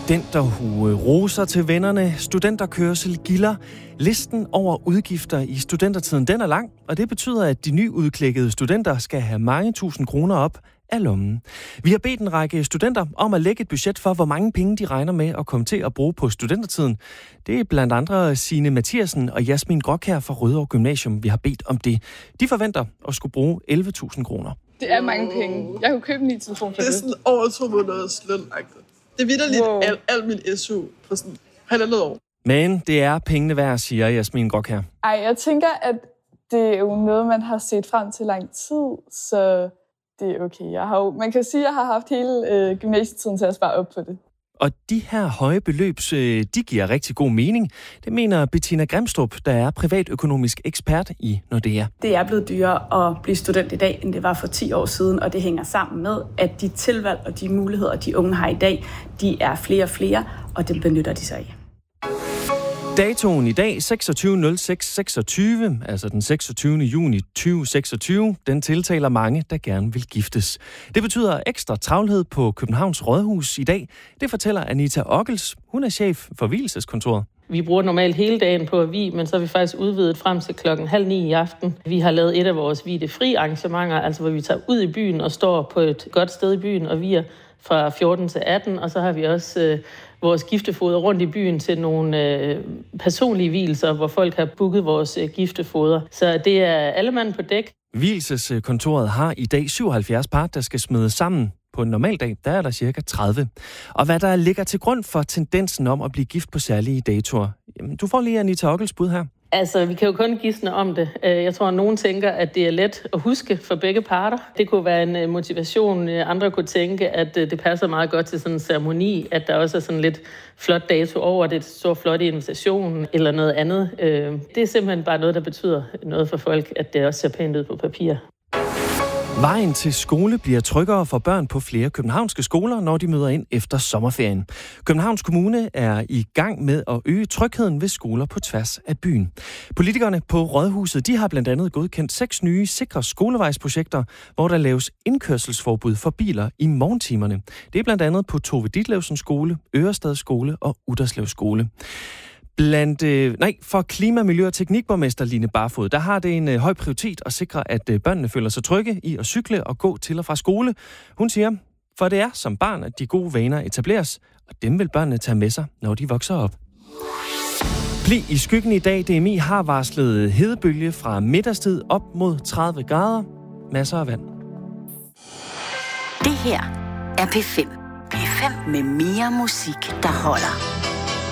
Studenterhue, roser til vennerne, studenterkørsel, gilder. Listen over udgifter i studentertiden, den er lang, og det betyder, at de nyudklækkede studenter skal have mange tusind kroner op af lommen. Vi har bedt en række studenter om at lægge et budget for, hvor mange penge de regner med at komme til at bruge på studentertiden. Det er blandt andre Signe Mathiasen og Jasmin Grokær fra Rødovre Gymnasium, vi har bedt om det. De forventer at skulle bruge 11.000 kroner. Det er mange penge. Jeg kunne købe en ny telefon for det. Det er sådan over 2 måneders løn-agtigt. Det er vitterligt alt min SU på sådan halvandet år. Men det er pengene værd, siger Jasmin Grokær. Ej, jeg tænker, at det er jo noget, man har set frem til lang tid, så det er okay. Man kan sige, at jeg har haft hele gymnasietiden til at spare op på det. Og de her høje beløb, de giver rigtig god mening. Det mener Bettina Grimstrup, der er privatøkonomisk ekspert i Nordea. Det er blevet dyrere at blive student i dag, end det var for 10 år siden, og det hænger sammen med, at de tilvalg og de muligheder, de unge har i dag, de er flere og flere, og det benytter de sig af. Datoen i dag, 26.06.26, altså den 26. juni 2026, den tiltaler mange, der gerne vil giftes. Det betyder ekstra travlhed på Københavns Rådhus i dag. Det fortæller Anita Ockels. Hun er chef for vielseskontoret. Vi bruger normalt hele dagen på at vie, men så har vi faktisk udvidet frem til 8:30 i aften. Vi har lavet et af vores vie-fri arrangementer, altså hvor vi tager ud i byen og står på et godt sted i byen og vier fra 14 til 18, og så har vi også vores giftefoder rundt i byen til nogle personlige vielser, hvor folk har booket vores giftefoder. Så det er alle mand på dæk. Vielseskontoret har i dag 77 par, der skal smedes sammen. På en normal dag, der er der cirka 30. Og hvad der ligger til grund for tendensen om at blive gift på særlige datoer? Jamen, du får lige Anita Ockels bud her. Altså, vi kan jo kun gisne om det. Jeg tror, at nogen tænker, at det er let at huske for begge parter. Det kunne være en motivation. Andre kunne tænke, at det passer meget godt til sådan en ceremoni, at der også er sådan lidt flot dato over det, så flot invitation eller noget andet. Det er simpelthen bare noget, der betyder noget for folk, at det også ser pænt ud på papir. Vejen til skole bliver tryggere for børn på flere københavnske skoler, når de møder ind efter sommerferien. Københavns Kommune er i gang med at øge trygheden ved skoler på tværs af byen. Politikerne på Rådhuset, de har blandt andet godkendt 6 nye sikre skolevejsprojekter, hvor der laves indkørselsforbud for biler i morgentimerne. Det er blandt andet på Tove Ditlevsen Skole, Ørestad Skole og Utterslev Skole. For klima-, miljø- og teknikborgmester Line Barfod, der har det en høj prioritet at sikre, at børnene føler sig trygge i at cykle og gå til og fra skole. Hun siger, for det er som barn, at de gode vaner etableres, og dem vil børnene tage med sig, når de vokser op. Bliv i skyggen i dag. DMI har varslet hedebølge fra middagstid op mod 30 grader. Masser af vand. Det her er P5. P5 med mere musik, der holder.